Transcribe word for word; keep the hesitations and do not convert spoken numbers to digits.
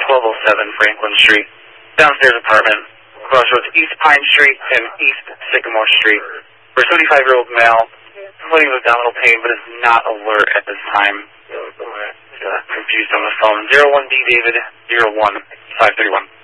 twelve oh seven Franklin Street. Downstairs apartment, crossroads East Pine Street and East Sycamore Street. For a seventy-five-year-old male, complaining of abdominal pain, but is not alert at this time. Uh, confused on the phone. zero one D David, zero one five three one.